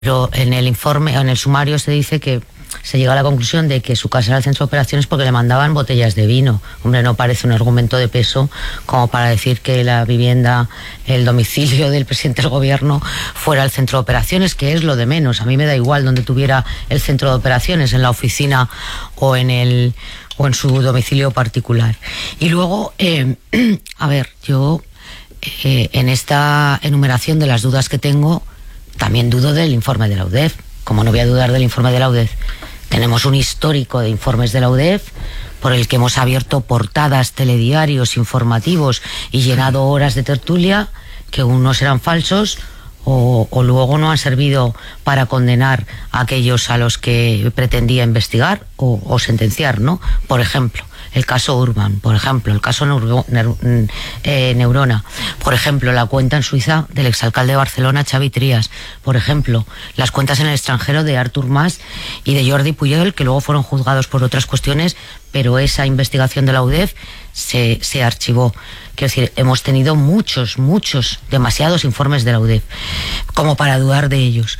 Pero en el informe, en el sumario se dice que se llega a la conclusión de que su casa era el centro de operaciones porque le mandaban botellas de vino. Hombre, no parece un argumento de peso como para decir que la vivienda, el domicilio del presidente del gobierno fuera el centro de operaciones, que es lo de menos. A mí me da igual donde tuviera el centro de operaciones, en la oficina o en su domicilio particular. Y luego, a ver, yo en esta enumeración de las dudas que tengo, también dudo del informe de la UDEF. Como no voy a dudar del informe de la UDEF, tenemos un histórico de informes de la UDEF por el que hemos abierto portadas, telediarios, informativos y llenado horas de tertulia que unos eran falsos o luego no han servido para condenar a aquellos a los que pretendía investigar o sentenciar, ¿no? Por ejemplo, el caso Urban, por ejemplo, el caso Neurona, por ejemplo, la cuenta en Suiza del exalcalde de Barcelona, Xavi Trias, por ejemplo, las cuentas en el extranjero de Artur Mas y de Jordi Puyol, que luego fueron juzgados por otras cuestiones, pero esa investigación de la UDEF se archivó. Quiero decir, hemos tenido demasiados informes de la UDEF como para dudar de ellos.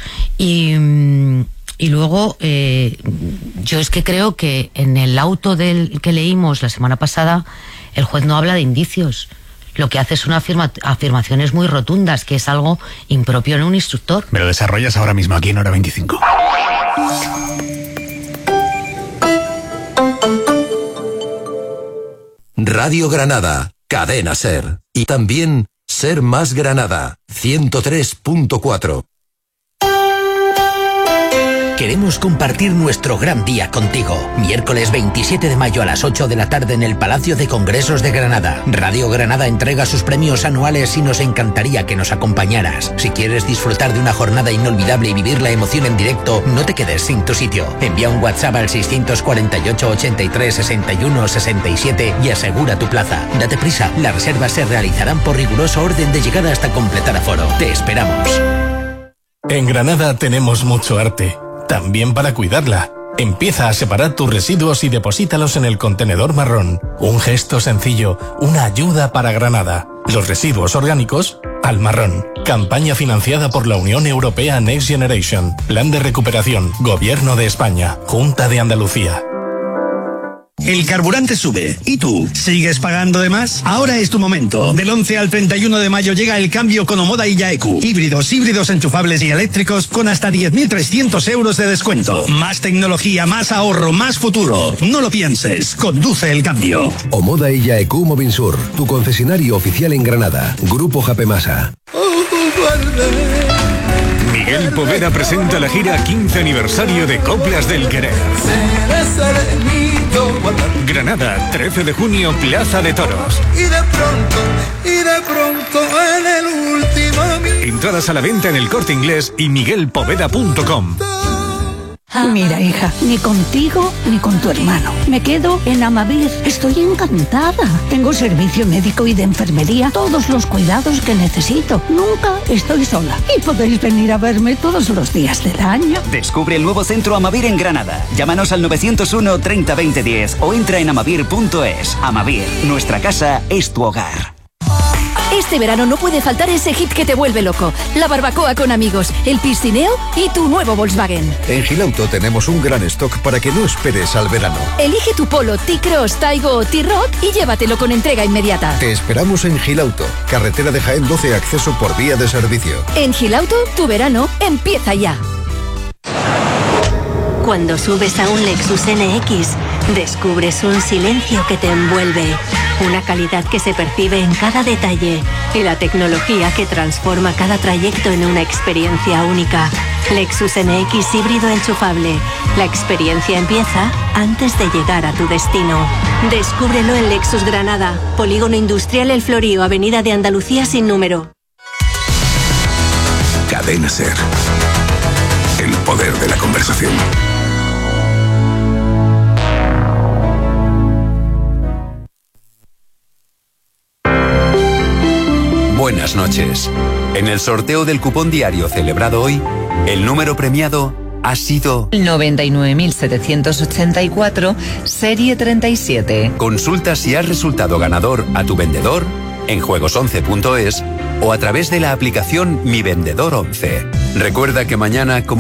Y luego, yo es que creo que en el auto que leímos la semana pasada, el juez no habla de indicios. Lo que hace son afirmaciones muy rotundas, que es algo impropio en un instructor. Me lo desarrollas ahora mismo aquí en Hora 25. Radio Granada, Cadena Ser. Y también Ser Más Granada, 103.4. Queremos compartir nuestro gran día contigo. Miércoles 27 de mayo a las 8 de la tarde en el Palacio de Congresos de Granada. Radio Granada entrega sus premios anuales y nos encantaría que nos acompañaras. Si quieres disfrutar de una jornada inolvidable y vivir la emoción en directo, no te quedes sin tu sitio. Envía un WhatsApp al 648 83 61 67 y asegura tu plaza. Date prisa, las reservas se realizarán por riguroso orden de llegada hasta completar aforo. Te esperamos. En Granada tenemos mucho arte. También para cuidarla. Empieza a separar tus residuos y deposítalos en el contenedor marrón. Un gesto sencillo, una ayuda para Granada. Los residuos orgánicos al marrón. Campaña financiada por la Unión Europea Next Generation. Plan de recuperación. Gobierno de España. Junta de Andalucía. El carburante sube. ¿Y tú? ¿Sigues pagando de más? Ahora es tu momento. Del 11 al 31 de mayo llega el cambio con Omoda y Yaeku. Híbridos enchufables y eléctricos con hasta 10.300 euros de descuento. Más tecnología, más ahorro, más futuro. No lo pienses. Conduce el cambio. Omoda y Yaeku Mobinsur, tu concesionario oficial en Granada. Grupo Japemasa. Miguel Poveda presenta la gira 15 aniversario de Coplas del Querer. Granada, 13 de junio, Plaza de Toros. Y de pronto en el último. Entradas a la venta en El Corte Inglés y miguelpoveda.com. Mira, hija, ni contigo ni con tu hermano. Me quedo en Amavir. Estoy encantada. Tengo servicio médico y de enfermería, todos los cuidados que necesito. Nunca estoy sola. Y podéis venir a verme todos los días del año. Descubre el nuevo centro Amavir en Granada. Llámanos al 901 30 20 10 o entra en amavir.es. Amavir, nuestra casa es tu hogar. Este verano no puede faltar ese hit que te vuelve loco. La barbacoa con amigos, el piscineo y tu nuevo Volkswagen. En Gilauto tenemos un gran stock para que no esperes al verano. Elige tu Polo, T-Cross, Taigo o T-Rock y llévatelo con entrega inmediata. Te esperamos en Gilauto, carretera de Jaén 12, acceso por vía de servicio. En Gilauto, tu verano empieza ya. Cuando subes a un Lexus NX, descubres un silencio que te envuelve, una calidad que se percibe en cada detalle y la tecnología que transforma cada trayecto en una experiencia única. Lexus NX híbrido enchufable. La experiencia empieza antes de llegar a tu destino. Descúbrelo en Lexus Granada, Polígono Industrial El Florío, Avenida de Andalucía sin número. Cadena Ser. El poder de la conversación. Buenas noches. En el sorteo del cupón diario celebrado hoy, el número premiado ha sido 99.784, serie 37. Consulta si has resultado ganador a tu vendedor en juegos11.es o a través de la aplicación Mi Vendedor 11. Recuerda que mañana, como